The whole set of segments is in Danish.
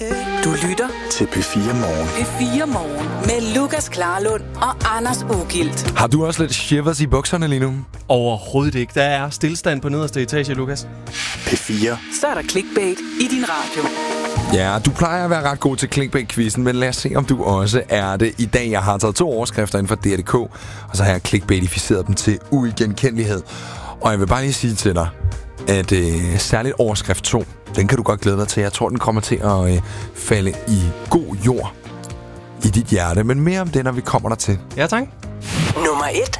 Du lytter til P4 Morgen. P4 Morgen med Lukas Klarlund og Anders Ugilt. Har du også lidt shivers i bukserne lige nu? Overhovedet ikke. Der er stillstand på nederste etage, Lukas. P4. Så er der clickbait i din radio. Ja, du plejer at være ret god til clickbait-quizzen, men lad os se, om du også er det. I dag jeg har taget 2 overskrifter inden for DR.dk, og så har jeg clickbaitificeret dem til uigenkendelighed. Og jeg vil bare lige sige til dig, at særligt overskrift 2, den kan du godt glæde dig til. Jeg tror, den kommer til at falde i god jord i dit hjerte. Men mere om det, når vi kommer der til. Ja, tak. Nummer 1.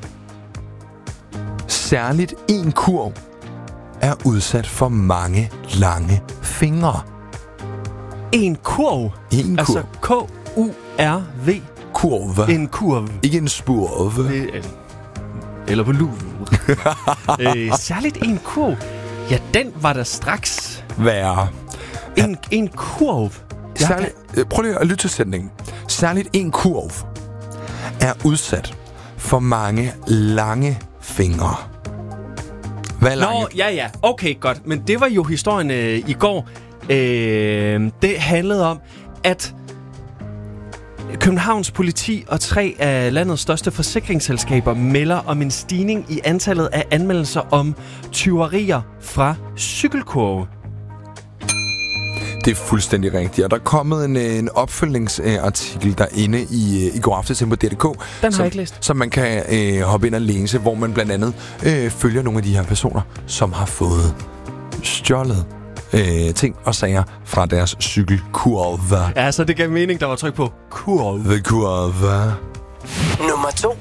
Særligt en kurv er udsat for mange lange fingre. En kurv? En kurv. Altså K-U-R-V. Kurve. En kurv. Ikke en spurve. Eller på luven. Særligt en kurv. Ja, den var der straks. Værre. En kurv. Prøv lige at lytte til sætningen. Særligt en kurv er udsat for mange lange fingre. Hvad er lange? Nå, ja. Okay, godt. Men det var jo historien i går. Det handlede om, at Københavns politi og 3 af landets største forsikringsselskaber melder om en stigning i antallet af anmeldelser om tyverier fra cykelkurve. Det er fuldstændig rigtigt. Og der er kommet en opfølgningsartikel derinde i går aftes på DR.dk. Den har jeg ikke læst. Som man kan hoppe ind og læse, hvor man blandt andet følger nogle af de her personer, som har fået stjålet ting og sager fra deres cykelkurve. Ja, så det gav mening, der var tryk på kurve. Kurve. Nummer 2.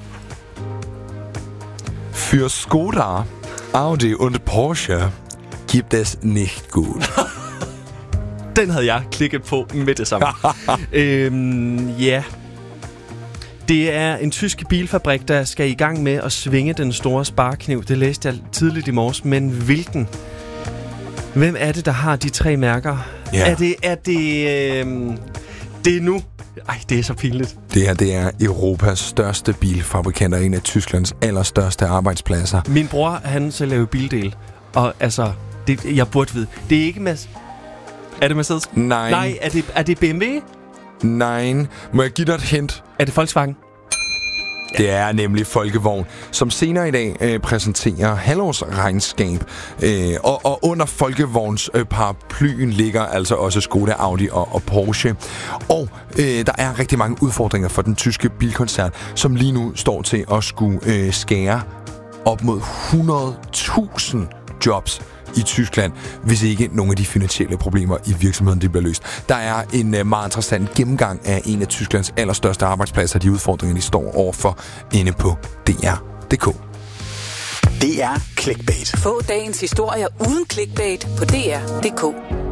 Für Skoda, Audi und Porsche gibt es nicht gut. Den havde jeg klikket på med det samme. Ja. Det er en tysk bilfabrik, der skal i gang med at svinge den store sparekniv. Det læste jeg tidligt i morges. Men hvilken? Hvem er det, der har de 3 mærker? Ja. Det er nu. Ej, det er så pinligt. Det her, det er Europas største bilfabrikant og en af Tysklands allerstørste arbejdspladser. Min bror, han sælger jo bildel. Og altså, jeg burde vide. Det er ikke Er det Mercedes? Nej. Nej, er det BMW? Nej. Må jeg give dig et hint? Er det Volkswagen? Det er nemlig Folkevogn, som senere i dag præsenterer halvårsregnskab. Og under Folkevogns paraplyen ligger altså også Skoda, Audi og Porsche. Og der er rigtig mange udfordringer for den tyske bilkoncern, som lige nu står til at skulle skære op mod 100.000 jobs i Tyskland, hvis ikke nogle af de finansielle problemer i virksomheden de bliver løst. Der er en meget interessant gennemgang af en af Tysklands allerstørste arbejdspladser, de udfordringer, de står overfor inde på DR.dk. Det er Clickbait. Få dagens historier uden clickbait på DR.dk.